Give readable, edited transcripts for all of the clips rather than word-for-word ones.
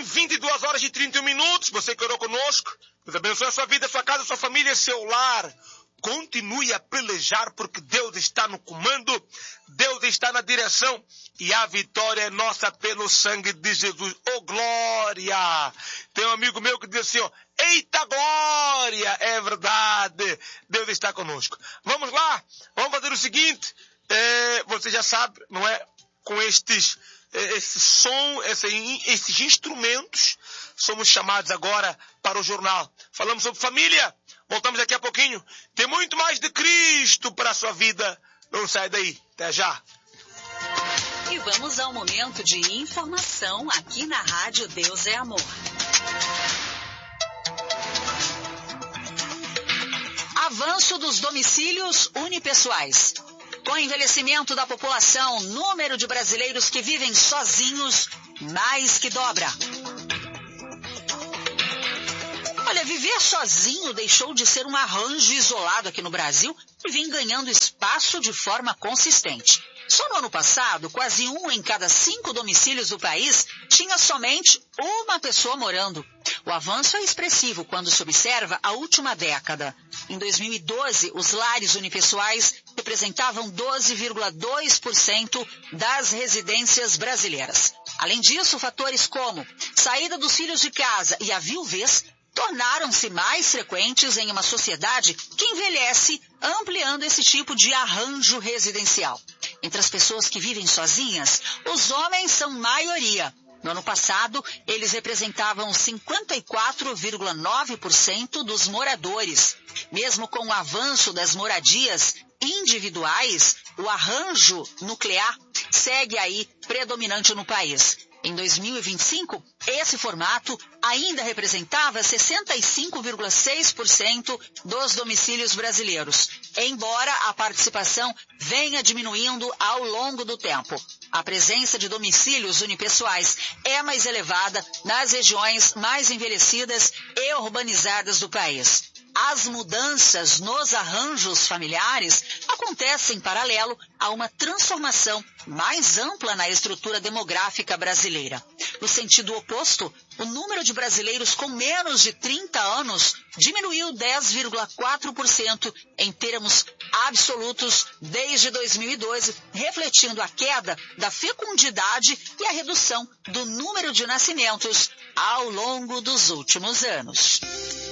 São 22 horas e 31 minutos. Você que orou conosco. Deus abençoe a sua vida, a sua casa, a sua família, seu lar. Continue a pelejar porque Deus está no comando. Deus está na direção. E a vitória é nossa pelo sangue de Jesus. Oh, glória! Tem um amigo meu que diz assim, ó, eita glória! É verdade. Deus está conosco. Vamos lá. Vamos fazer o seguinte. Você já sabe, não é? Com esse som, esses instrumentos, somos chamados agora para o jornal. Falamos sobre família. Voltamos daqui a pouquinho. Tem muito mais de Cristo para a sua vida. Não sai daí. Até já. E vamos ao momento de informação aqui na Rádio Deus é Amor. Avanço dos domicílios unipessoais. Com o envelhecimento da população, o número de brasileiros que vivem sozinhos mais que dobra. Olha, viver sozinho deixou de ser um arranjo isolado aqui no Brasil e vem ganhando espaço de forma consistente. Só no ano passado, quase 1 em cada 5 domicílios do país tinha somente uma pessoa morando. O avanço é expressivo quando se observa a última década. Em 2012, os lares unipessoais representavam 12,2% das residências brasileiras. Além disso, fatores como saída dos filhos de casa e a viuvez tornaram-se mais frequentes em uma sociedade que envelhece, ampliando esse tipo de arranjo residencial. Entre as pessoas que vivem sozinhas, os homens são maioria. No ano passado, eles representavam 54,9% dos moradores. Mesmo com o avanço das moradias individuais, o arranjo nuclear segue aí predominante no país. Em 2025, esse formato ainda representava 65,6% dos domicílios brasileiros, embora a participação venha diminuindo ao longo do tempo. A presença de domicílios unipessoais é mais elevada nas regiões mais envelhecidas e urbanizadas do país. As mudanças nos arranjos familiares acontecem em paralelo a uma transformação mais ampla na estrutura demográfica brasileira. No sentido oposto, o número de brasileiros com menos de 30 anos diminuiu 10,4% em termos absolutos desde 2012, refletindo a queda da fecundidade e a redução do número de nascimentos ao longo dos últimos anos.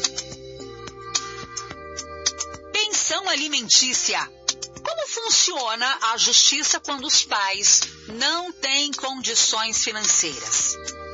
Pensão alimentícia. Como funciona a justiça quando os pais não têm condições financeiras?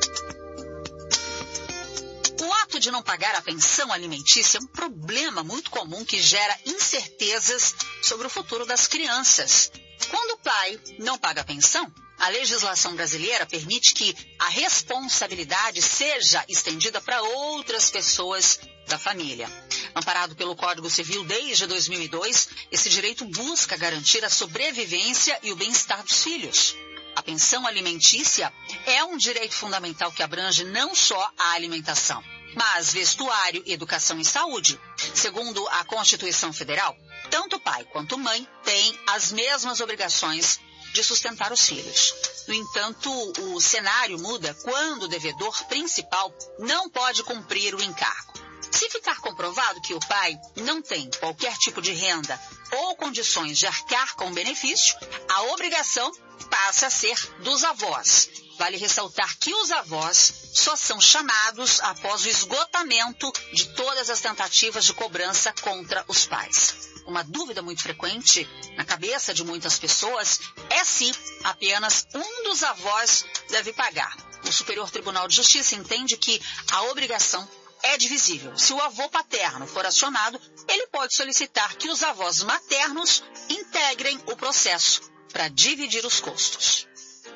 O ato de não pagar a pensão alimentícia é um problema muito comum que gera incertezas sobre o futuro das crianças. Quando o pai não paga a pensão, a legislação brasileira permite que a responsabilidade seja estendida para outras pessoas da família. Amparado pelo Código Civil desde 2002, esse direito busca garantir a sobrevivência e o bem-estar dos filhos. A pensão alimentícia é um direito fundamental que abrange não só a alimentação, mas vestuário, educação e saúde. Segundo a Constituição Federal, tanto pai quanto mãe têm as mesmas obrigações de sustentar os filhos. No entanto, o cenário muda quando o devedor principal não pode cumprir o encargo. Se ficar comprovado que o pai não tem qualquer tipo de renda ou condições de arcar com o benefício, a obrigação passa a ser dos avós. Vale ressaltar que os avós só são chamados após o esgotamento de todas as tentativas de cobrança contra os pais. Uma dúvida muito frequente na cabeça de muitas pessoas é se apenas um dos avós deve pagar. O Superior Tribunal de Justiça entende que a obrigação é divisível. Se o avô paterno for acionado, ele pode solicitar que os avós maternos integrem o processo para dividir os custos.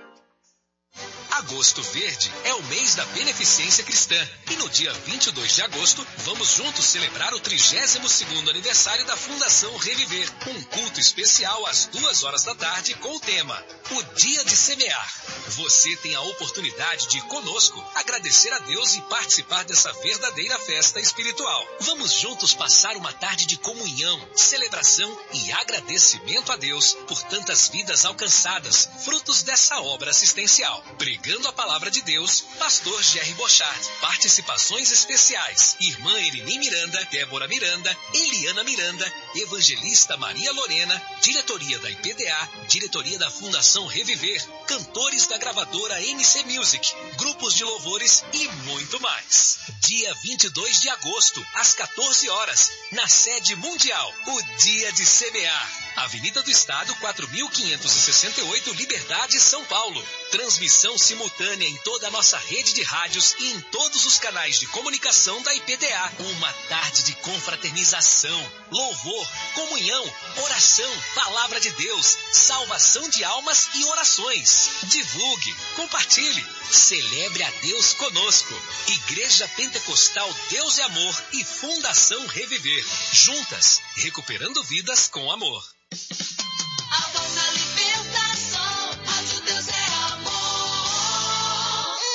Agosto Verde é o mês da beneficência cristã e no dia 22 de agosto vamos juntos celebrar o 32º aniversário da Fundação Reviver. Um culto especial às 2 da tarde com o tema O Dia de Semear. Você tem a oportunidade de conosco agradecer a Deus e participar dessa verdadeira festa espiritual. Vamos juntos passar uma tarde de comunhão, celebração e agradecimento a Deus por tantas vidas alcançadas, frutos dessa obra assistencial. Brigando Pregando a Palavra de Deus, Pastor Jerry Bochard. Participações especiais: Irmã Erini Miranda, Débora Miranda, Eliana Miranda, Evangelista Maria Lorena, diretoria da IPDA, diretoria da Fundação Reviver, cantores da gravadora MC Music, grupos de louvores e muito mais. Dia 22 de agosto, às 14 horas, na sede mundial, o Dia de Semear. Avenida do Estado, 4.568, Liberdade, São Paulo. Transmissão simultânea em toda a nossa rede de rádios e em todos os canais de comunicação da IPDA. Uma tarde de confraternização, louvor, comunhão, oração, palavra de Deus, salvação de almas e orações. Divulgue, compartilhe, celebre a Deus conosco. Igreja Pentecostal Deus é Amor e Fundação Reviver. Juntas, recuperando vidas com amor. A vossa libertação, Rádio Deus é amor.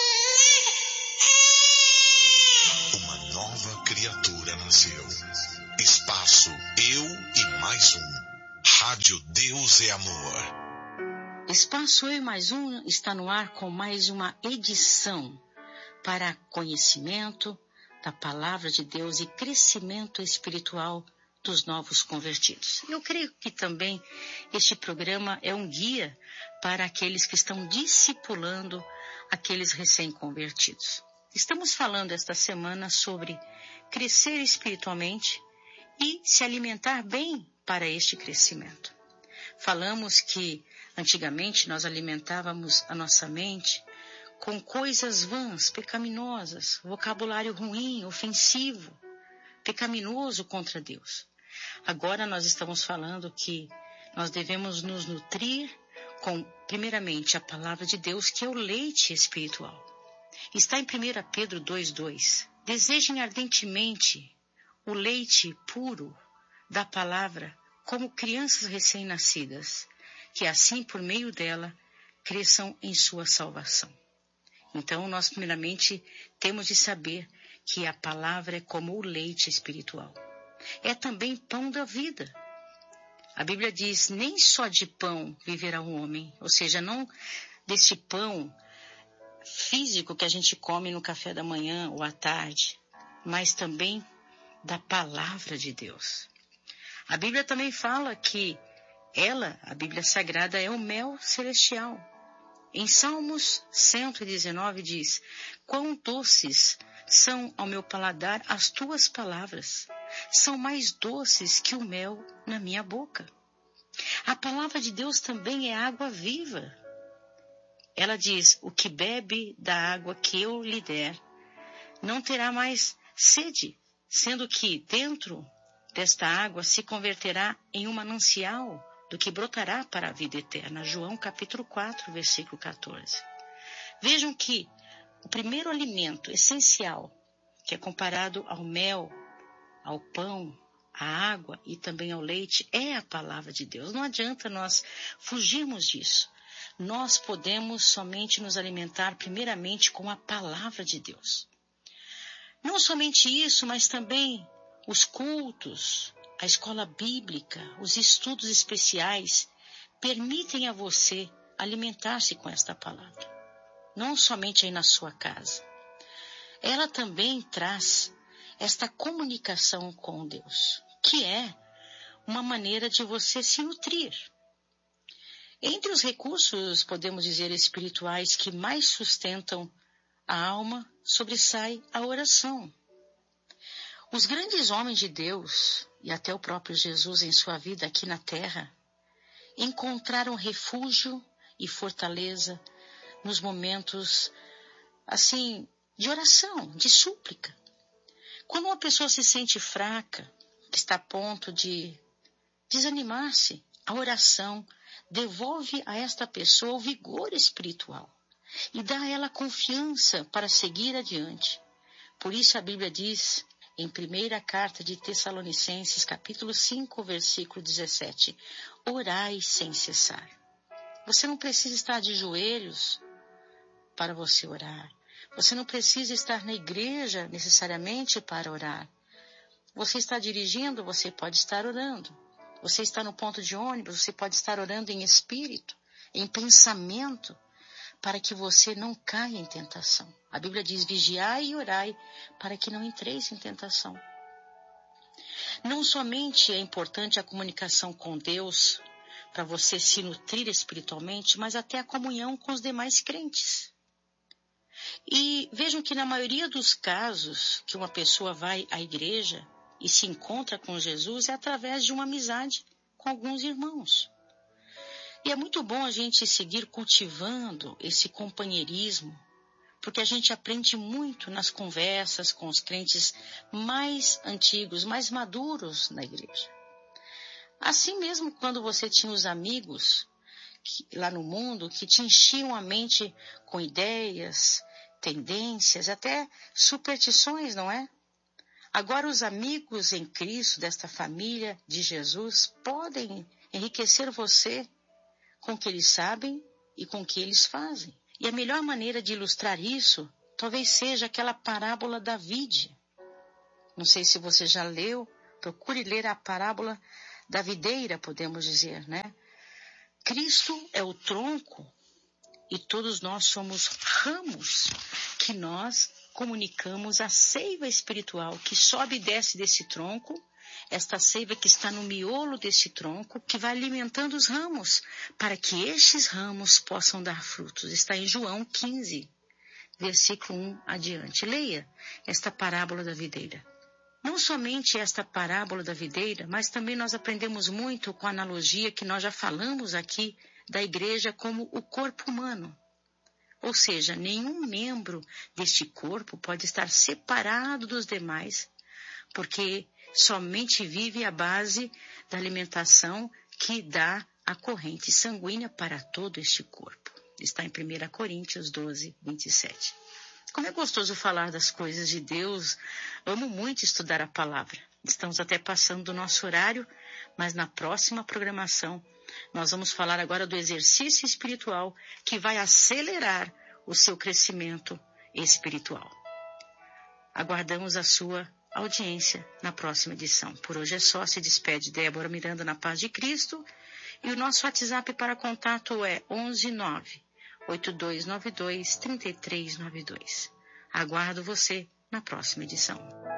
Uma nova criatura nasceu. Espaço Eu e Mais Um. Rádio Deus é Amor. Espaço Eu e Mais Um está no ar com mais uma edição para conhecimento da Palavra de Deus e crescimento espiritual dos novos convertidos. Eu creio que também este programa é um guia para aqueles que estão discipulando aqueles recém-convertidos. Estamos falando esta semana sobre crescer espiritualmente e se alimentar bem para este crescimento. Falamos que antigamente nós alimentávamos a nossa mente com coisas vãs, pecaminosas, vocabulário ruim, ofensivo, pecaminoso contra Deus. Agora nós estamos falando que nós devemos nos nutrir com, primeiramente, a palavra de Deus, que é o leite espiritual. Está em 1 Pedro 2,2. Desejem ardentemente o leite puro da palavra como crianças recém-nascidas, que assim, por meio dela, cresçam em sua salvação. Então, nós primeiramente temos de saber que a palavra é como o leite espiritual. É também pão da vida. A Bíblia diz, nem só de pão viverá o homem, ou seja, não deste pão físico que a gente come no café da manhã ou à tarde, mas também da palavra de Deus. A Bíblia também fala que a Bíblia Sagrada, é o mel celestial. Em Salmos 119 diz, quão doces são ao meu paladar as tuas palavras, são mais doces que o mel na minha boca. A palavra de Deus também é água viva. Ela diz, o que bebe da água que eu lhe der, não terá mais sede, sendo que dentro desta água se converterá em um manancial do que brotará para a vida eterna. João capítulo 4, versículo 14. Vejam que o primeiro alimento essencial, que é comparado ao mel, ao pão, à água e também ao leite, é a palavra de Deus. Não adianta nós fugirmos disso. Nós podemos somente nos alimentar primeiramente com a palavra de Deus. Não somente isso, mas também os cultos, a escola bíblica, os estudos especiais permitem a você alimentar-se com esta palavra. Não somente aí na sua casa. Ela também traz esta comunicação com Deus, que é uma maneira de você se nutrir. Entre os recursos, podemos dizer, espirituais que mais sustentam a alma, sobressai a oração. Os grandes homens de Deus, e até o próprio Jesus em sua vida aqui na terra, encontraram refúgio e fortaleza nos momentos, assim, de oração, de súplica. Quando uma pessoa se sente fraca, que está a ponto de desanimar-se, a oração devolve a esta pessoa o vigor espiritual e dá a ela confiança para seguir adiante. Por isso a Bíblia diz, em 1ª carta de Tessalonicenses, capítulo 5, versículo 17, orai sem cessar. Você não precisa estar de joelhos para você orar. Você não precisa estar na igreja necessariamente para orar. Você está dirigindo, você pode estar orando. Você está no ponto de ônibus, você pode estar orando em espírito, em pensamento, para que você não caia em tentação. A Bíblia diz: vigiai e orai para que não entreis em tentação. Não somente é importante a comunicação com Deus, para você se nutrir espiritualmente, mas até a comunhão com os demais crentes. E vejam que na maioria dos casos que uma pessoa vai à igreja e se encontra com Jesus é através de uma amizade com alguns irmãos. E é muito bom a gente seguir cultivando esse companheirismo, porque a gente aprende muito nas conversas com os crentes mais antigos, mais maduros na igreja. Assim mesmo, quando você tinha os amigos lá no mundo que te enchiam a mente com ideias, tendências, até superstições, não é? Agora os amigos em Cristo desta família de Jesus podem enriquecer você com o que eles sabem e com o que eles fazem. E a melhor maneira de ilustrar isso talvez seja aquela parábola da vide. Não sei se você já leu, procure ler a parábola da videira, podemos dizer, né? Cristo é o tronco e todos nós somos ramos que nós comunicamos a seiva espiritual que sobe e desce desse tronco, esta seiva que está no miolo desse tronco, que vai alimentando os ramos, para que estes ramos possam dar frutos. Está em João 15, versículo 1 adiante. Leia esta parábola da videira. Não somente esta parábola da videira, mas também nós aprendemos muito com a analogia que nós já falamos aqui da igreja como o corpo humano. Ou seja, nenhum membro deste corpo pode estar separado dos demais, porque somente vive à base da alimentação que dá a corrente sanguínea para todo este corpo. Está em 1 Coríntios 12, 27. Como é gostoso falar das coisas de Deus. Amo muito estudar a palavra. Estamos até passando do nosso horário, mas na próxima programação nós vamos falar agora do exercício espiritual que vai acelerar o seu crescimento espiritual. Aguardamos a sua audiência na próxima edição. Por hoje é só. Se despede Débora Miranda na paz de Cristo. E o nosso WhatsApp para contato é 119-8292-3392. Aguardo você na próxima edição.